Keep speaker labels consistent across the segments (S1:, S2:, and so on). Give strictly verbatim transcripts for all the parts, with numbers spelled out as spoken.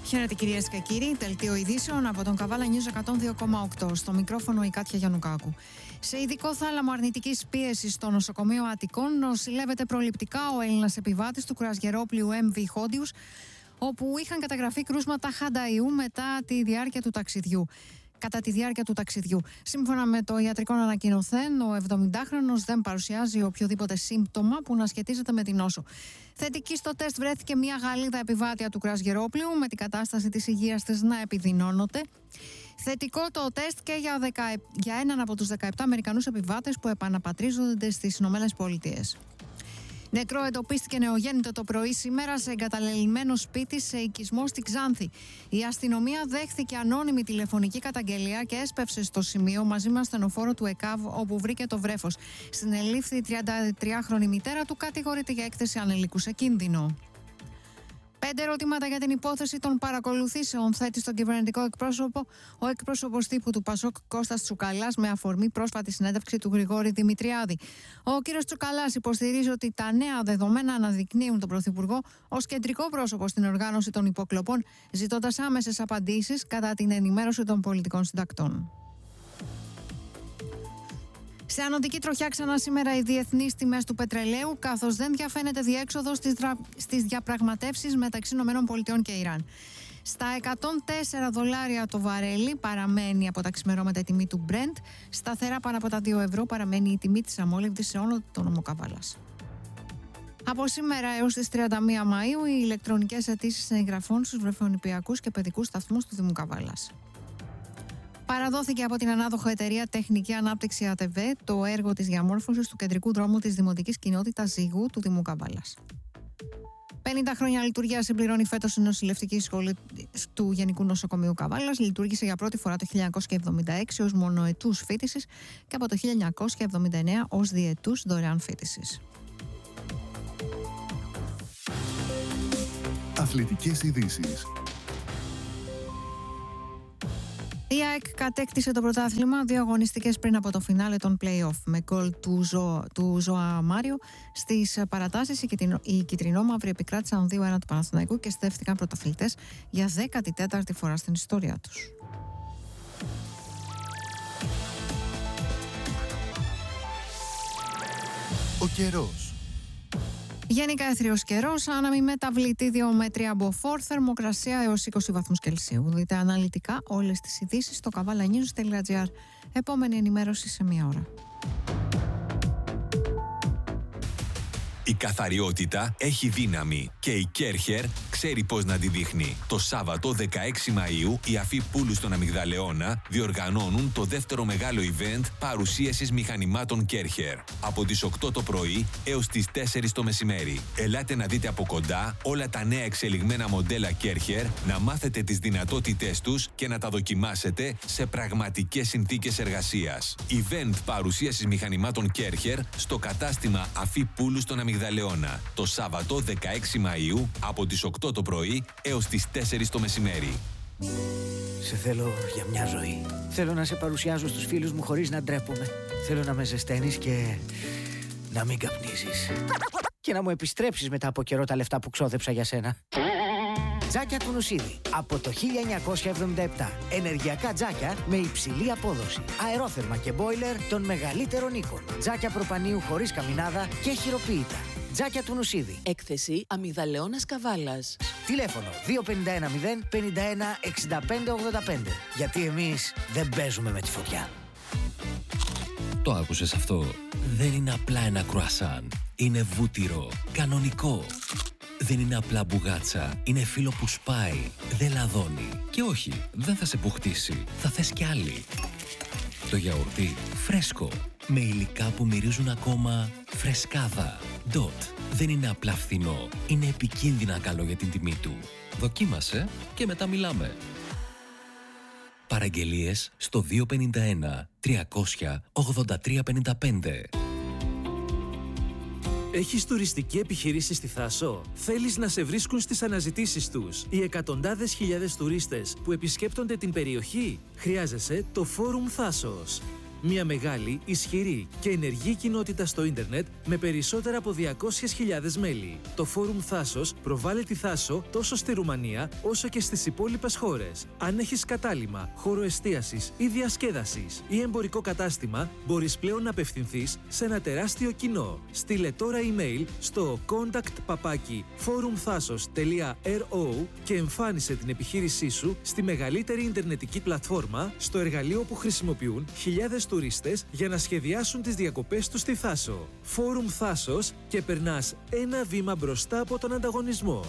S1: Χαίρετε κυρίες και κύριοι, δελτίο ειδήσεων από τον Καβάλα News εκατόν δύο κόμμα οκτώ. Στο μικρόφωνο η Κάτια Γιαννουκάκου. Σε ειδικό θάλαμο αρνητικής πίεσης στο νοσοκομείο Αττικών νοσηλεύεται προληπτικά ο Έλληνας επιβάτης του κρουαζιερόπλοιου εμ βι Χόντιους, όπου είχαν καταγραφεί κρούσματα χανταϊού μετά τη διάρκεια του ταξιδιού. Κατά τη διάρκεια του ταξιδιού. Σύμφωνα με το ιατρικό ανακοινωθέν, ο εβδομηντάχρονος δεν παρουσιάζει οποιοδήποτε σύμπτωμα που να σχετίζεται με την νόσο. Θετική στο τεστ βρέθηκε μια Γαλλίδα επιβάτεια του κρουαζιερόπλοιου, με την κατάσταση της υγείας της να επιδεινώνεται. Θετικό το τεστ και για, δεκα... για έναν από τους δεκαεπτά Αμερικανούς επιβάτες που επαναπατρίζονται στις Ηνωμένες Πολιτείες. Νεκρό εντοπίστηκε νεογέννητο το πρωί σήμερα σε εγκαταλελειμμένο σπίτι σε οικισμό στη Ξάνθη. Η αστυνομία δέχθηκε ανώνυμη τηλεφωνική καταγγελία και έσπευσε στο σημείο μαζί με ασθενοφόρο του ΕΚΑΒ, όπου βρήκε το βρέφος. Συνελήφθη η τριαντατριάχρονη μητέρα του, κατηγορείται για έκθεση ανηλίκου σε κίνδυνο. Πέντε ερωτήματα για την υπόθεση των παρακολουθήσεων θέτει στον κυβερνητικό εκπρόσωπο ο εκπρόσωπος τύπου του Πασόκ Κώστας Τσουκαλάς, με αφορμή πρόσφατη συνέντευξη του Γρηγόρη Δημητριάδη. Ο κύριος Τσουκαλάς υποστηρίζει ότι τα νέα δεδομένα αναδεικνύουν τον Πρωθυπουργό ως κεντρικό πρόσωπο στην οργάνωση των υποκλοπών, ζητώντας άμεσες απαντήσεις κατά την ενημέρωση των πολιτικών συντακτών. Σε ανωδική τροχιά ξανά σήμερα οι διεθνείς τιμές του πετρελαίου, καθώς δεν διαφαίνεται διέξοδο στις, δρα... στις διαπραγματεύσεις μεταξύ ΗΠΑ και Ιράν. Στα εκατόν τέσσερα δολάρια το βαρέλι παραμένει από τα ξημερώματα η τιμή του Brent, σταθερά πάνω από τα δύο ευρώ παραμένει η τιμή της αμόλυβδης σε όλο τον νομό Καβάλας. Από σήμερα έως τις τριάντα μία Μαΐου οι ηλεκτρονικές αιτήσεις εγγραφών στους βρεφονιπιακούς και παιδικούς σταθμούς του Δήμου Καβάλας. Παραδόθηκε από την ανάδοχο εταιρεία Τεχνική Ανάπτυξη ΑΤΒ το έργο της διαμόρφωσης του κεντρικού δρόμου της Δημοτικής Κοινότητας Ζυγού του Δήμου Καβάλας. πενήντα χρόνια λειτουργία συμπληρώνει φέτος η νοσηλευτική σχολή του Γενικού Νοσοκομείου Καβάλας. Λειτουργήσε για πρώτη φορά το χίλια εννιακόσια εβδομήντα έξι ως μονοετούς φοίτησης και από το χίλια εννιακόσια εβδομήντα εννέα ως διετούς δωρεάν φοίτησης.
S2: Αθλητικές ειδήσεις.
S1: Η ΑΕΚ κατέκτησε το πρωτάθλημα δύο αγωνιστικές πριν από το φινάλε των play-off με γκολ του, Ζω, του Ζωά Μάριο. Στις παρατάσεις οι κιτρινόμαυροι επικράτησαν δύο ένα του Παναθηναϊκού και στέφθηκαν πρωταθλητές για δέκατη τέταρτη φορά στην ιστορία τους.
S2: Ο καιρός.
S1: Γενικά έθριος καιρός, άναμη μεταβλητή δύο με τρία μποφόρ, θερμοκρασία έως είκοσι βαθμούς Κελσίου. Δείτε αναλυτικά όλες τις ειδήσεις στο καβάλα νιους τελεία τζι άρ. Επόμενη ενημέρωση σε μία ώρα.
S3: Η καθαριότητα έχει δύναμη και η Κέρχερ ξέρει πώς να τη δείχνει. Το Σάββατο δεκαέξι Μαΐου οι αφή Πούλου στον Αμυγδαλεώνα διοργανώνουν το δεύτερο μεγάλο event παρουσίασης μηχανημάτων Κέρχερ. Από τις οκτώ το πρωί έως τις τέσσερις το μεσημέρι. Ελάτε να δείτε από κοντά όλα τα νέα εξελιγμένα μοντέλα Κέρχερ, να μάθετε τις δυνατότητές τους και να τα δοκιμάσετε σε πραγματικές συνθήκες εργασίας. Event παρουσίασης μηχανημάτων Κέρχερ στο κατάστημα αφή Πούλου στον Αμυγδαλεώνα. Το Σάββατο δεκαέξι Μαΐου από τις οκτώ το πρωί έως τις τέσσερις το μεσημέρι.
S4: Σε θέλω για μια ζωή. Θέλω να σε παρουσιάζω στους φίλους μου χωρίς να ντρέπομαι. Θέλω να με ζεσταίνεις και να μην καπνίζεις. Και να μου επιστρέψεις μετά από καιρό τα λεφτά που ξόδεψα για σένα. Τζάκια του Νουσίδη. Από το χίλια εννιακόσια εβδομήντα επτά. Ενεργειακά τζάκια με υψηλή απόδοση. Αερόθερμα και μπόιλερ των μεγαλύτερων οίκων. Τζάκια προπανίου χωρίς καμινάδα και χειροποίητα. Τζάκια του Νουσίδη.
S5: Έκθεση Αμυγδαλεώνας Καβάλας.
S4: Τηλέφωνο δύο πέντε ένα μηδέν πενήντα ένα εξήντα πέντε ογδόντα πέντε. Γιατί εμείς δεν παίζουμε με τη φωτιά.
S6: Το άκουσες αυτό? Δεν είναι απλά ένα κρουασάν. Είναι βούτυρο. Κανονικό. Δεν είναι απλά μπουγάτσα, είναι φύλλο που σπάει, δεν λαδώνει. Και όχι, δεν θα σε πουχτίσει, θα θες κι άλλη. Το γιαουρτί φρέσκο, με υλικά που μυρίζουν ακόμα φρεσκάδα. Ντότ, δεν είναι απλά φθηνό, είναι επικίνδυνα καλό για την τιμή του. Δοκίμασε και μετά μιλάμε. Παραγγελίες στο δύο πέντε ένα τριακόσια ογδόντα τρία πενήντα πέντε.
S7: Έχεις τουριστική επιχειρήση στη Θάσο? Θέλεις να σε βρίσκουν στις αναζητήσεις τους οι εκατοντάδες χιλιάδες τουρίστες που επισκέπτονται την περιοχή? Χρειάζεσαι το Φόρουμ Θάσος. Μια μεγάλη, ισχυρή και ενεργή κοινότητα στο ίντερνετ με περισσότερα από διακόσιες χιλιάδες μέλη. Το Φόρουμ Θάσος προβάλλει τη Θάσο τόσο στη Ρουμανία όσο και στις υπόλοιπες χώρες. Αν έχεις κατάλημα, χώρο εστίασης ή διασκέδασης ή εμπορικό κατάστημα, μπορείς πλέον να απευθυνθείς σε ένα τεράστιο κοινό. Στείλε τώρα email στο contact παπάκι forumthasos τελεία ρο και εμφάνισε την επιχείρησή σου στη μεγαλύτερη ιντερνετική πλατφόρμα, στο εργαλείο που χρησιμοποιούν χιλιάδες τουρίστες για να σχεδιάσουν τις διακοπές τους στη Θάσο. Φόρουμ Θάσος και περνάς ένα βήμα μπροστά από τον ανταγωνισμό.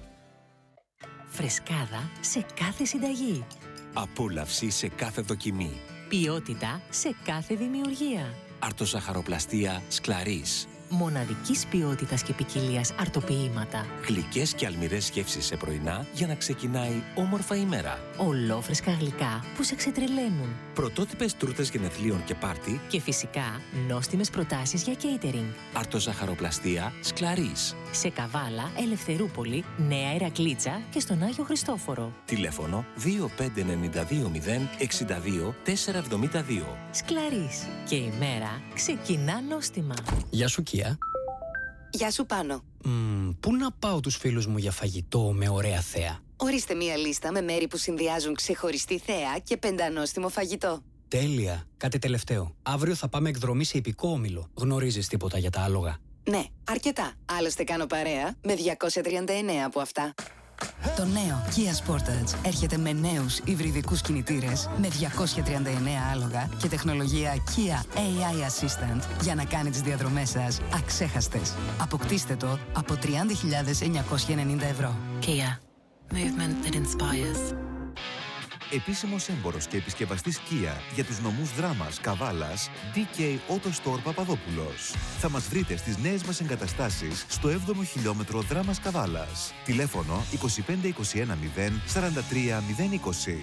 S8: Φρεσκάδα σε κάθε συνταγή.
S6: Απόλαυση σε κάθε δοκιμή.
S8: Ποιότητα σε κάθε δημιουργία.
S6: Αρτοζαχαροπλαστία Σκλαρίς.
S8: Μοναδικής ποιότητας και ποικιλίας αρτοποιήματα.
S6: Γλυκές και αλμυρές γεύσεις σε πρωινά για να ξεκινάει όμορφα η μέρα.
S8: Ολόφρεσκα γλυκά που σε ξετρελαίνουν.
S6: Πρωτότυπες τούρτες γενεθλίων και πάρτι.
S8: Και φυσικά νόστιμες προτάσεις για catering.
S6: Αρτοζαχαροπλαστία Σκλαρίς.
S8: Σε Καβάλα, Ελευθερούπολη, Νέα Ηρακλήτσα και στον Άγιο Χριστόφορο.
S6: Τηλέφωνο δύο πέντε εννιά δύο μηδέν εξήντα δύο τετρακόσια εβδομήντα δύο.
S8: Σκλαρίς. Και η μέρα ξεκινά νόστιμα.
S9: Γεια σου, Κία.
S10: Γεια σου, Πάνο.
S9: Mm, πού να πάω τους φίλους μου για φαγητό με ωραία θέα?
S10: Ορίστε μία λίστα με μέρη που συνδυάζουν ξεχωριστή θέα και πεντανόστιμο φαγητό.
S9: Τέλεια. Κάτι τελευταίο. Αύριο θα πάμε εκδρομή σε ιππικό όμιλο. Γνωρίζεις τίποτα για τα άλογα?
S10: Ναι, αρκετά. Άλλωστε κάνω παρέα με διακόσια τριάντα εννέα από αυτά. Το νέο Kia Sportage έρχεται με νέους υβριδικούς κινητήρες με διακόσια τριάντα εννέα άλογα και τεχνολογία Kia έι άι Assistant για να κάνει τις διαδρομές σας αξέχαστες. Αποκτήστε το από τριάντα χιλιάδες εννιακόσια ενενήντα ευρώ.
S5: Kia. Movement that inspires.
S2: Επίσημος έμπορος και επισκευαστής Kia για τους νομούς Δράμας, Καβάλας, ντι κέι Auto Store Παπαδόπουλος. Θα μας βρείτε στις νέες μας εγκαταστάσεις στο έβδομο χιλιόμετρο Δράμας Καβάλας. Τηλέφωνο είκοσι πέντε είκοσι ένα μηδέν σαράντα τρία μηδέν είκοσι.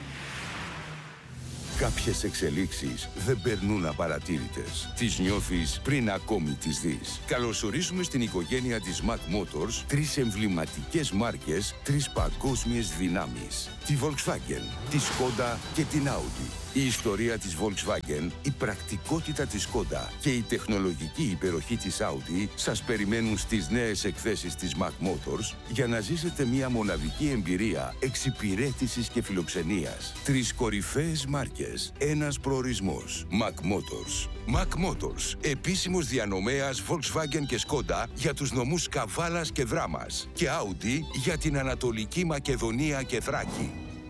S11: Κάποιες εξελίξεις δεν περνούν απαρατήρητες. Τις νιώθεις πριν ακόμη τις δεις. Καλωσορίζουμε στην οικογένεια της Mac Motors τρεις εμβληματικές μάρκες, τρεις παγκόσμιες δυνάμεις. Τη Volkswagen, τη Skoda και την Audi. Η ιστορία της Volkswagen, η πρακτικότητα της Skoda και η τεχνολογική υπεροχή της Audi σας περιμένουν στις νέες εκθέσεις της Mac Motors για να ζήσετε μια μοναδική εμπειρία εξυπηρέτησης και φιλοξενίας. Τρεις κορυφαίες μάρκες, ένας προορισμός. Mac Motors. Mac Motors, επίσημος διανομέας Volkswagen και Skoda για τους νομούς Καβάλας και Δράμας και Audi για την Ανατολική Μακεδονία και Θράκη.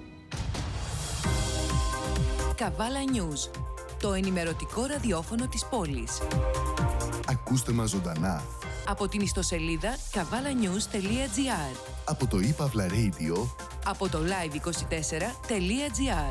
S5: Καβάλα News, το ενημερωτικό ραδιόφωνο της πόλης.
S2: Ακούστε μας ζωντανά
S5: Από την ιστοσελίδα καβάλα νιούς τελεία τζι άρ.
S2: από το ePavla Radio,
S5: Από το live είκοσι τέσσερα τελεία τζι άρ.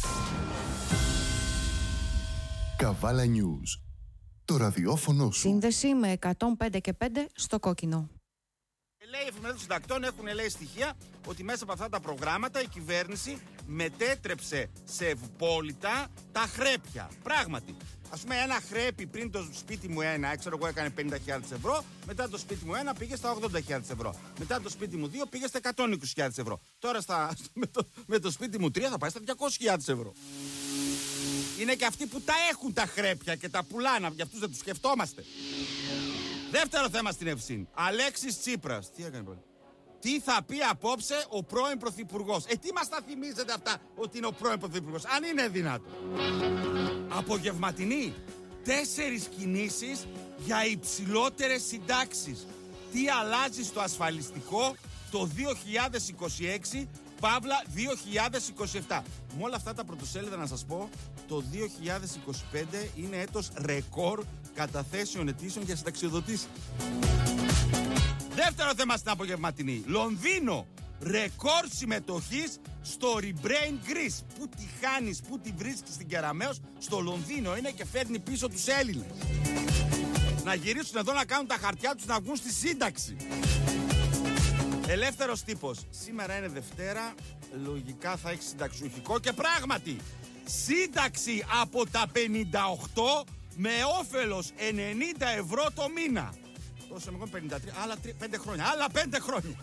S2: Καβάλα News. Το ραδιόφωνο σου.
S1: Σύνδεση με εκατόν πέντε και πέντε στο κόκκινο.
S12: Λέει η εφημερίδα των συντακτών, έχουν λέει στοιχεία ότι μέσα από αυτά τα προγράμματα η κυβέρνηση μετέτρεψε σε ευπόλυτα τα χρέπια. Πράγματι. Ας πούμε, ένα χρέπι πριν το σπίτι μου ένα, ξέρω εγώ, έκανε πενήντα χιλιάδες ευρώ. Μετά το σπίτι μου ένα πήγε στα ογδόντα χιλιάδες ευρώ. Μετά το σπίτι μου δύο πήγε στα εκατόν είκοσι χιλιάδες ευρώ. Τώρα στα, με, το, με το σπίτι μου τρία θα πάει στα διακόσιες χιλιάδες ευρώ. Είναι και αυτοί που τα έχουν τα χρέπια και τα πουλάνε. Για αυτούς δεν τους σκεφτόμαστε. Δεύτερο θέμα στην Ευσύν. Αλέξης Τσίπρας. Τι έκανε πάλι? Τι θα πει απόψε ο πρώην Πρωθυπουργός? Ε, τι μας τα θυμίζετε αυτά ότι είναι ο πρώην Πρωθυπουργός, αν είναι δυνατό? Απογευματινή. Τέσσερις κινήσεις για υψηλότερες συντάξεις. Τι αλλάζει στο ασφαλιστικό το δύο χιλιάδες είκοσι έξι, παύλα δύο χιλιάδες είκοσι επτά. Με όλα αυτά τα πρωτοσέλιδα να σας πω, το δύο χιλιάδες είκοσι πέντε είναι έτος ρεκόρ καταθέσεων αιτήσεων για συνταξιοδοτήσεις. Δεύτερο θέμα στην απογευματινή. Λονδίνο. Ρεκόρ συμμετοχής στο Rebrain Greece. Πού τη χάνεις, πού τη βρίσκεις στην Κεραμέως? Στο Λονδίνο είναι και φέρνει πίσω τους Έλληνες. Να γυρίσουν εδώ να κάνουν τα χαρτιά τους να βγουν στη σύνταξη. Ελεύθερος τύπος. Σήμερα είναι Δευτέρα. Λογικά θα έχει συνταξιουχικό και πράγματι σύνταξη από τα πενήντα οκτώ με όφελος ενενήντα ευρώ το μήνα. Τόσο εγώ πενήντα τρία, άλλα πέντε χρόνια. Άλλα πέντε χρόνια.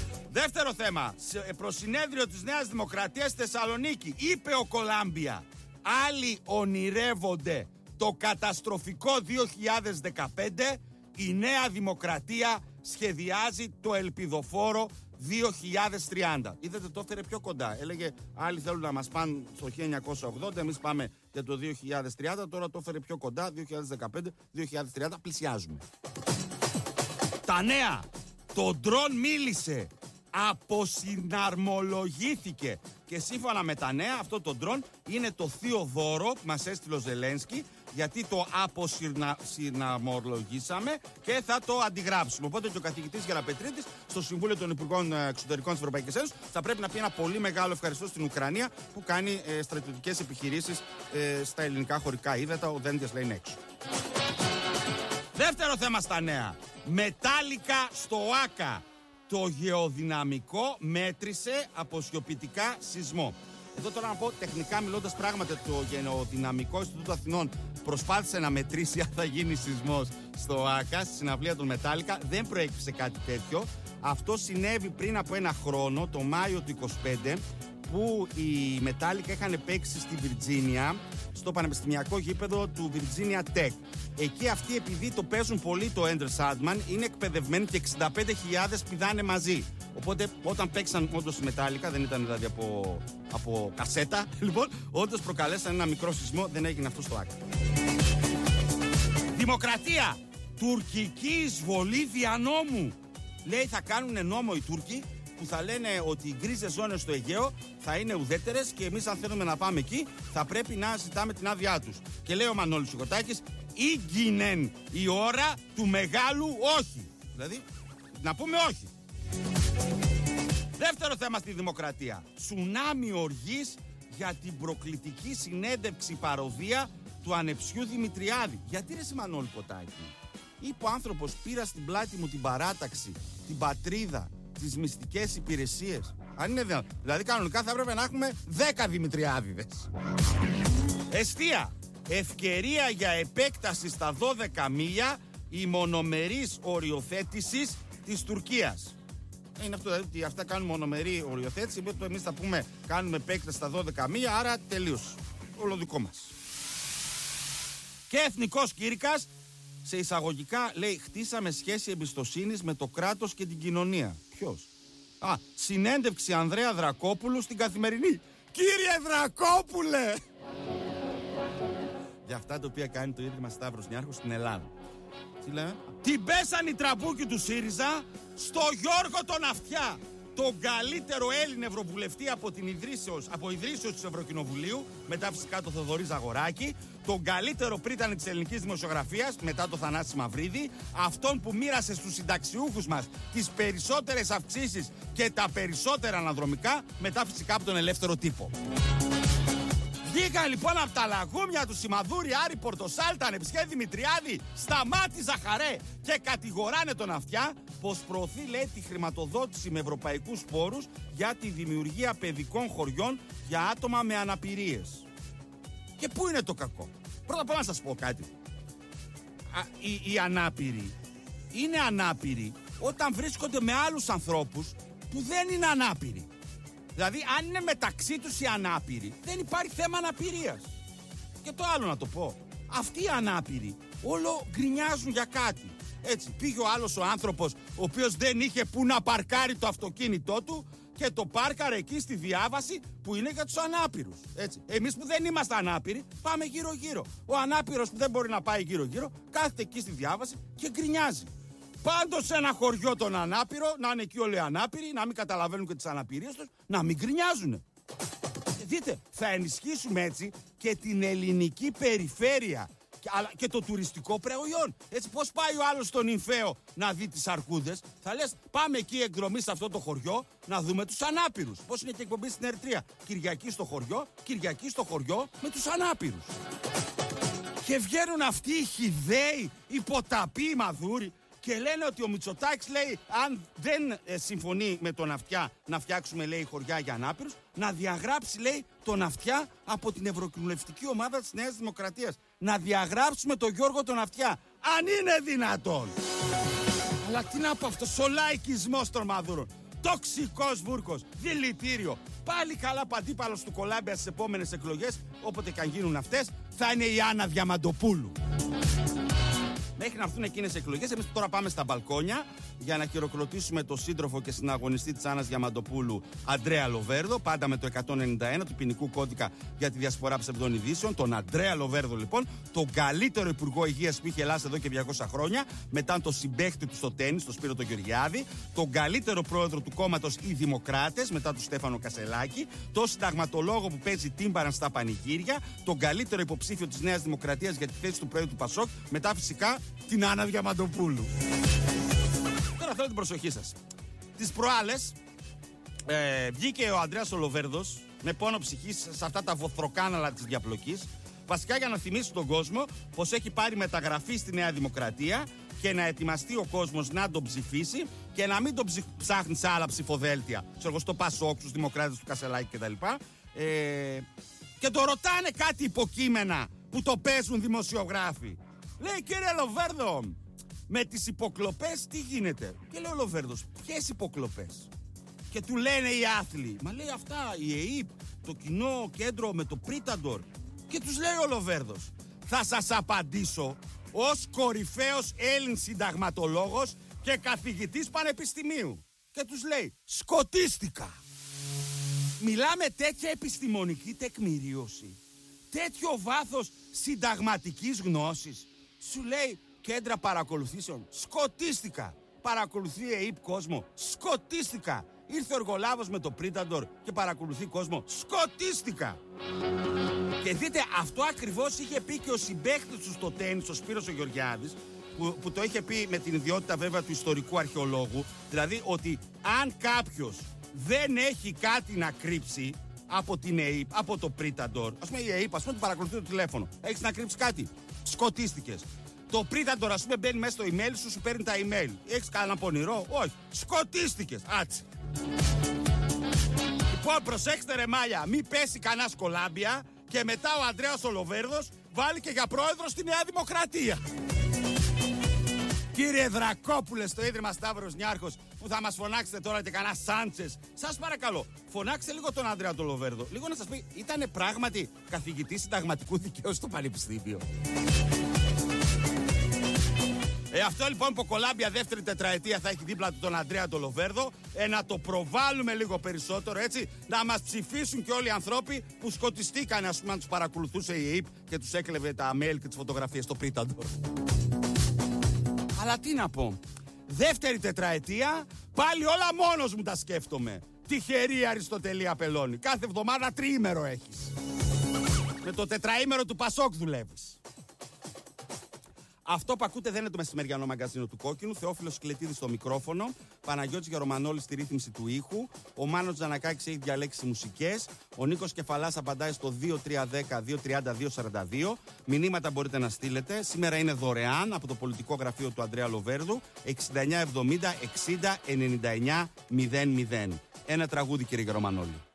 S12: Δεύτερο θέμα. Προς συνέδριο της Νέας Δημοκρατίας στη Θεσσαλονίκη είπε ο Κολάμπια άλλοι ονειρεύονται το καταστροφικό δύο χιλιάδες δεκαπέντε, η Νέα Δημοκρατία σχεδιάζει το ελπιδοφόρο δύο χιλιάδες τριάντα. Είδατε, το έφερε πιο κοντά. Έλεγε άλλοι θέλουν να μας πάνε στο χίλια εννιακόσια ογδόντα, εμείς πάμε για το δύο χιλιάδες τριάντα, τώρα το έφερε πιο κοντά, δύο χιλιάδες δεκαπέντε, δύο χιλιάδες τριάντα, πλησιάζουμε. Τα νέα, το ντρόν μίλησε, αποσυναρμολογήθηκε και σύμφωνα με τα νέα αυτό το ντρόν είναι το θείο δώρο που μας έστειλε ο Ζελένσκι, γιατί το αποσυναρμολογήσαμε και θα το αντιγράψουμε. Οπότε και ο καθηγητής Γεραπετρίτης στο Συμβούλιο των Υπουργών Εξωτερικών της Ευρωπαϊκής Ένωσης θα πρέπει να πει ένα πολύ μεγάλο ευχαριστώ στην Ουκρανία που κάνει ε, στρατιωτικές επιχειρήσεις ε, στα ελληνικά χωρικά ύδατα, ο Δέντιας λέει έξω. Δεύτερο θέμα στα νέα. Μετάλλικα στο ΆΚΑ. Το γεωδυναμικό μέτρησε αποσιοποιητικά σεισμό. Εδώ τώρα να πω τεχνικά μιλώντας, πράγματι το Γεωδυναμικό Ινστιτούτο Αθηνών προσπάθησε να μετρήσει αν θα γίνει σεισμός στο ΆΚΑ, στη συναυλία των Μετάλλικα. Δεν προέκυψε κάτι τέτοιο. Αυτό συνέβη πριν από ένα χρόνο, το Μάιο του είκοσι πέντε, που οι Μετάλλικα είχαν παίξει στη Βιρτζίνια, στο πανεπιστημιακό γήπεδο του Virginia Tech. Εκεί αυτοί, επειδή το παίζουν πολύ το Enter Sandman, είναι εκπαιδευμένοι και εξήντα πέντε χιλιάδες πηδάνε μαζί. Οπότε όταν παίξαν όντως οι Μετάλλικα, δεν ήταν δηλαδή από, από κασέτα, λοιπόν, όντως προκαλέσαν ένα μικρό σεισμό, δεν έγινε αυτό στο ΆΚΑ. Δημοκρατία! Τουρκική εισβολή δια νόμου. Λέει θα κάνουν νόμο οι Τούρκοι που θα λένε ότι οι γκρίζες ζώνες στο Αιγαίο θα είναι ουδέτερες και εμείς αν θέλουμε να πάμε εκεί θα πρέπει να ζητάμε την άδειά τους. Και λέει ο Μανώλης Σιγωτάκης, ήγγινεν η ώρα του μεγάλου όχι. Δηλαδή, να πούμε όχι. Δεύτερο θέμα στη δημοκρατία. Τσουνάμι οργής για την προκλητική συνέντευξη παροδία του ανεψιού Δημητριάδη. Γιατί ρε Μανώλη Κοτάκη? Είπε ο άνθρωπος, πήρα στην πλάτη μου την παράταξη, την πατρίδα, τις μυστικές υπηρεσίες. Αν είναι δυνατόν. Δηλαδή κανονικά θα έπρεπε να έχουμε δέκα Δημητριάδηδες. Εστία. Ευκαιρία για επέκταση στα δώδεκα μίλια η μονομερής οριοθέτησης της Τουρκίας. Είναι αυτό, δηλαδή ότι αυτά κάνουν μονομερή οριοθέτηση, οπότε εμείς θα πούμε κάνουμε επέκταση στα δώδεκα μίλια, άρα τελείως. Όλο δικό μας. Και εθνικός κήρυκας, σε εισαγωγικά λέει, χτίσαμε σχέση εμπιστοσύνης με το κράτος και την κοινωνία. Ποιος? Α, συνέντευξη Ανδρέα Δρακόπουλου στην Καθημερινή. Κύριε Δρακόπουλε! Για αυτά τα οποία κάνει το Ίδρυμα Σταύρος Νιάρχος στην Ελλάδα. Τι λέμε? Την πέσαν οι τραμπούκοι του ΣΥΡΙΖΑ στο Γιώργο τον Αυτιά. Τον καλύτερο Έλληνο Ευρωβουλευτή από την ιδρύσεως, από ιδρύσεως του Ευρωκοινοβουλίου, μετά φυσικά το Θοδωρή Ζαγοράκη, τον καλύτερο πρίτανη της ελληνικής δημοσιογραφίας, μετά το Θανάση Μαυρίδη, αυτόν που μοίρασε στους συνταξιούχους μας τις περισσότερες αυξήσεις και τα περισσότερα αναδρομικά, μετά φυσικά από τον ελεύθερο τύπο. Βγήκαν λοιπόν από τα λαγούμια του Σιμαδούρη, Άρη Πορτοσάλτα, Ανεψιέ Δημητριάδη, Σταμάτη Ζαχαρέ και κατηγοράνε τον Αυτιά πως προωθεί, λέει, τη χρηματοδότηση με ευρωπαϊκούς πόρους για τη δημιουργία παιδικών χωριών για άτομα με αναπηρίες. Και πού είναι το κακό? Πρώτα απ' όλα να σας πω κάτι. Α, οι, οι ανάπηροι είναι ανάπηροι όταν βρίσκονται με άλλους ανθρώπους που δεν είναι ανάπηροι. Δηλαδή, αν είναι μεταξύ τους οι ανάπηροι, δεν υπάρχει θέμα αναπηρίας. Και το άλλο να το πω. Αυτοί οι ανάπηροι όλο γκρινιάζουν για κάτι. Έτσι, πήγε ο άλλος ο άνθρωπος, ο οποίος δεν είχε που να παρκάρει το αυτοκίνητό του και το πάρκαρε εκεί στη διάβαση που είναι για τους ανάπηρους. Έτσι. Εμείς που δεν είμαστε ανάπηροι, πάμε γύρω-γύρω. Ο ανάπηρος που δεν μπορεί να πάει γύρω-γύρω, κάθεται εκεί στη διάβαση και γκρινιάζει. Πάντως σε ένα χωριό τον ανάπηρο, να είναι εκεί όλοι ανάπηροι, να μην καταλαβαίνουν και τις αναπηρίες τους, να μην γκρινιάζουν. Δείτε, θα ενισχύσουμε έτσι και την ελληνική περιφέρεια και, αλλά και το τουριστικό προϊόν. Έτσι, πώς πάει ο άλλος στον Ιμφαίο να δει τις αρκούδες, θα λες πάμε εκεί εκδρομή σε αυτό το χωριό να δούμε τους ανάπηρους. Πώς είναι και εκπομπή στην Ερτρία. Κυριακή στο χωριό, Κυριακή στο χωριό με τους ανάπηρους. Και βγαίνουν αυτοί οι χυδαίοι, οι ποταποί, οι μαδούροι. Και λένε ότι ο Μητσοτάκης, λέει, αν δεν ε, συμφωνεί με τον Αυτιά να φτιάξουμε, λέει, χωριά για ανάπηρους, να διαγράψει, λέει, τον Αυτιά από την Ευρωκοινοβουλευτική ομάδα της Νέας Δημοκρατίας. Να διαγράψουμε τον Γιώργο τον Αυτιά. Αν είναι δυνατόν. Αλλά τι να πω, αυτός ο λαϊκισμός των μαδούρων. Τοξικός βούρκος, δηλητήριο. Πάλι καλά παντίπαλος του Κολάμπια στις επόμενες εκλογές, όποτε και αν γίνουν αυτές, θα είναι η Άννα Διαμαντοπούλου. Μέχρι να έρθουν εκείνες οι εκλογές, εμείς τώρα πάμε στα μπαλκόνια για να χειροκροτήσουμε τον σύντροφο και συναγωνιστή της Άννας Διαμαντοπούλου, Αντρέα Λοβέρδο, πάντα με το εκατόν ενενήντα ένα του ποινικού κώδικα για τη διασπορά ψευδών ειδήσεων. Τον Αντρέα Λοβέρδο, λοιπόν, τον καλύτερο υπουργό υγείας που είχε Ελλάδα εδώ και διακόσια χρόνια, μετά τον συμπαίχτη του στο τένις, τον Σπύρο τον Γεωργιάδη, τον καλύτερο πρόεδρο του κόμματος οι Δημοκράτες, μετά του Στέφανο Κασελάκη, τον συνταγματολόγο που παίζει τύμπαραν στα πανηγύρια, τον καλύτερο υποψήφιο της Νέας Δημοκρατίας για τη θέση του πρόεδρου του Πασόκ, μετά φυσικά την Άννα Διαμαντοπούλου. Τώρα θέλω την προσοχή σας. Τις προάλλες ε, βγήκε ο Ανδρέας ο Λοβέρδος με πόνο ψυχής σε αυτά τα βοθροκάναλα της διαπλοκής, βασικά για να θυμίσει τον κόσμο πως έχει πάρει μεταγραφή στη Νέα Δημοκρατία και να ετοιμαστεί ο κόσμος να τον ψηφίσει και να μην τον ψη... ψάχνει σε άλλα ψηφοδέλτια. Ξέρω, στο Πασόκ, στους Δημοκράτες του Κασελάκη κτλ. Ε, και το ρωτάνε κάτι υποκείμενα που το παίζουν δημοσιογράφοι. Λέει, κύριε Λοβέρδο, με τις υποκλοπές τι γίνεται? Και λέει ο Λοβέρδος, ποιες υποκλοπές? Και του λένε οι άθλοι, μα λέει αυτά η ΕΕΠ, το κοινό κέντρο με το Πρίταντορ. Και τους λέει ο Λοβέρδος, θα σας απαντήσω ως κορυφαίος Έλλην συνταγματολόγος και καθηγητής πανεπιστημίου. Και τους λέει, σκοτίστηκα. Μιλάμε τέτοια επιστημονική τεκμηρίωση, τέτοιο βάθος συνταγματικής γνώσης. Σου λέει κέντρα παρακολουθήσεων, σκοτίστηκα. Παρακολουθεί η ΕΕΠ κόσμο, σκοτίστηκα. Ήρθε ο εργολάβος με το Πρίταντορ και παρακολουθεί κόσμο, σκοτίστηκα. Και δείτε, αυτό ακριβώς είχε πει και ο συμπαίκτης του στο τένις, ο Σπύρος ο Γεωργιάδης, που, που το είχε πει με την ιδιότητα βέβαια του ιστορικού αρχαιολόγου, δηλαδή ότι αν κάποιος δεν έχει κάτι να κρύψει από την ΕΕΠ, από το Πρίταντορ, ας πούμε η ΕΕΠ, ας πούμε, την παρακολουθεί το τηλέφωνο, έχεις να κρύψεις κάτι? Σκοτίστηκες. Το Πρίταντορ, ας πούμε, μπαίνει μέσα στο email σου, σου παίρνει τα email. Έχεις κανένα πονηρό? Όχι. Σκοτίστηκες. Άτσι. Λοιπόν, προσέξτε ρε μάλια, μη πέσει κανένα Κολάμπια και μετά ο Ανδρέας ο Λοβέρδος βάλει και για πρόεδρο στη Νέα Δημοκρατία. Κύριε Δρακόπουλε, στο Ίδρυμα Σταύρος Νιάρχος, που θα μας φωνάξετε τώρα και κανένα Σάντσες, σας παρακαλώ, φωνάξτε λίγο τον Ανδρέα τον Λοβέρδο. Λίγο να σας πει, ήτανε πράγματι καθηγητής συνταγματικού δικαίου στο Πανεπιστήμιο? Ε, αυτό λοιπόν που ο Κολάμπια δεύτερη τετραετία θα έχει δίπλα του τον Ανδρέα τον Λοβέρδο, ε, να το προβάλλουμε λίγο περισσότερο, έτσι, να μας ψηφίσουν και όλοι οι ανθρώποι που σκοτιστήκαν, ας πούμε, να τους παρακολουθούσε η ΕΕΠ και τους έκλεβε τα mail και τις φωτογραφίες στο Πρίταντορ. Αλλά τι να πω, δεύτερη τετραετία, πάλι όλα μόνος μου τα σκέφτομαι. Τυχερή Αριστοτελή Απελώνη, κάθε εβδομάδα τριήμερο έχεις. Με το τετραήμερο του Πασόκ δουλεύεις. Αυτό που ακούτε δεν είναι το μεσημεριανό μαγκαζίνο του Κόκκινου. Θεόφιλος Κλετίδης στο μικρόφωνο. Παναγιώτης Γερομανόλης στη ρύθμιση του ήχου. Ο Μάνος Τζανακάκης έχει διαλέξει μουσικές. Ο Νίκος Κεφαλάς απαντάει στο δύο τρία ένα μηδέν δύο τριάντα δύο σαράντα δύο. Μηνύματα μπορείτε να στείλετε. Σήμερα είναι δωρεάν από το πολιτικό γραφείο του Ανδρέα Λοβέρδου. εξήντα εννιά εβδομήντα εξήντα ενενήντα εννιά μηδέν μηδέν. Ένα τραγούδι, κύριε Γερομανόλη.